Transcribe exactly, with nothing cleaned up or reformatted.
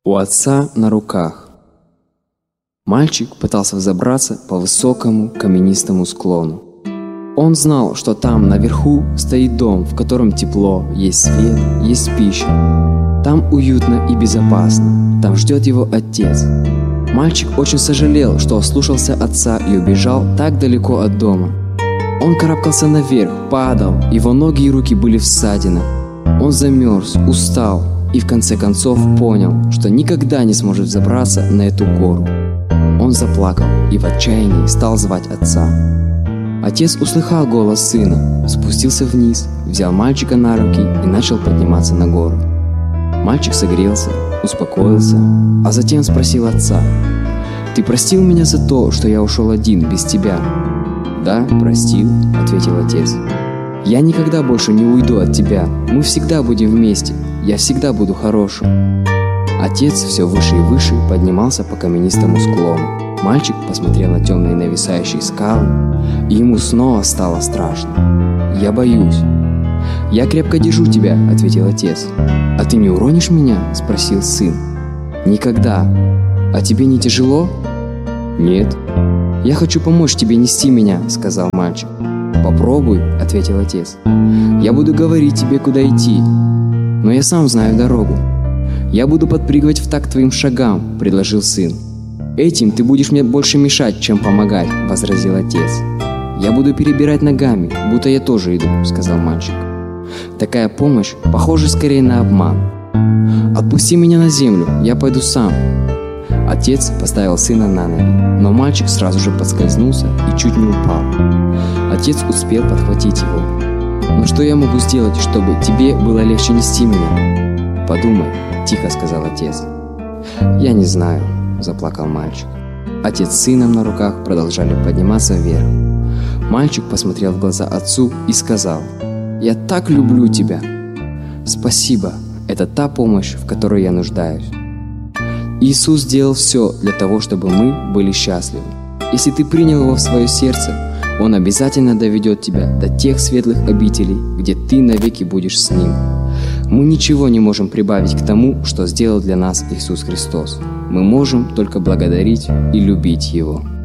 У отца на руках. Мальчик пытался взобраться по высокому каменистому склону. Он знал, что там наверху стоит дом, в котором тепло, есть свет, есть пища. Там уютно и безопасно. Там ждет его отец. Мальчик очень сожалел, что ослушался отца и убежал так далеко от дома. Он карабкался наверх, падал, его ноги и руки были в ссадинах. Он замерз, устал и в конце концов понял, что никогда не сможет взобраться на эту гору. Он заплакал и в отчаянии стал звать отца. Отец услыхал голос сына, спустился вниз, взял мальчика на руки и начал подниматься на гору. Мальчик согрелся, успокоился, а затем спросил отца: «Ты простил меня за то, что я ушел один, без тебя?» «Да, простил», — ответил отец. «Я никогда больше не уйду от тебя, мы всегда будем вместе, я всегда буду хорошим». Отец все выше и выше поднимался по каменистому склону. Мальчик посмотрел на темные нависающие скалы, и ему снова стало страшно. «Я боюсь». «Я крепко держу тебя», — ответил отец. «А ты не уронишь меня?» — спросил сын. «Никогда. А тебе не тяжело?» «Нет». «Я хочу помочь тебе нести меня», — сказал мальчик. «Попробуй», — ответил отец. «Я буду говорить тебе, куда идти, но я сам знаю дорогу». «Я буду подпрыгивать в такт твоим шагам», — предложил сын. «Этим ты будешь мне больше мешать, чем помогать», — возразил отец. «Я буду перебирать ногами, будто я тоже иду», — сказал мальчик. «Такая помощь похожа скорее на обман». «Отпусти меня на землю, я пойду сам». Отец поставил сына на ноги, но мальчик сразу же подскользнулся и чуть не упал. Отец успел подхватить его. «Но что я могу сделать, чтобы тебе было легче нести меня?» «Подумай», — тихо сказал отец. «Я не знаю», — заплакал мальчик. Отец с сыном на руках продолжали подниматься вверх. Мальчик посмотрел в глаза отцу и сказал: «Я так люблю тебя». «Спасибо, это та помощь, в которой я нуждаюсь». Иисус сделал все для того, чтобы мы были счастливы. Если ты принял Его в свое сердце, Он обязательно доведет тебя до тех светлых обителей, где ты навеки будешь с Ним. Мы ничего не можем прибавить к тому, что сделал для нас Иисус Христос. Мы можем только благодарить и любить Его.